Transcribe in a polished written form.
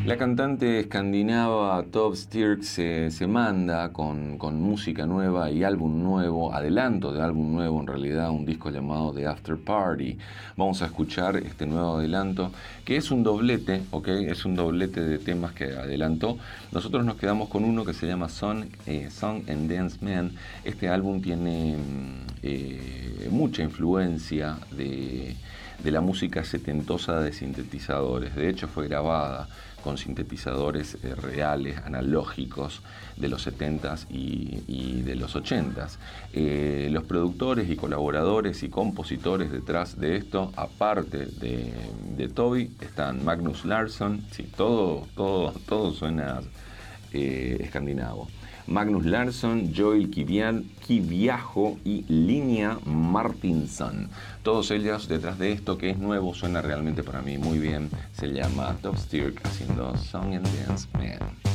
La cantante escandinava Tove Styrk se manda con música nueva y álbum nuevo, adelanto de álbum nuevo, en realidad un disco llamado The After Party. Vamos a escuchar este nuevo adelanto, que es un doblete, ¿ok? Es un doblete de temas que adelantó. Nosotros nos quedamos con uno que se llama Song and Dance Man. Este álbum tiene mucha influencia de la música setentosa de sintetizadores. De hecho, fue grabada con sintetizadores reales, analógicos, de los 70s y de los 80s. Los productores y colaboradores y compositores detrás de esto, aparte de Toby, están Magnus Larsson. Sí, todo suena escandinavo. Magnus Larsson, Joel Kiviajo y Linnea Martinsson. Todos ellos detrás de esto, que es nuevo, suena realmente para mí muy bien. Se llama Tove Styrk haciendo Song and Dance Man.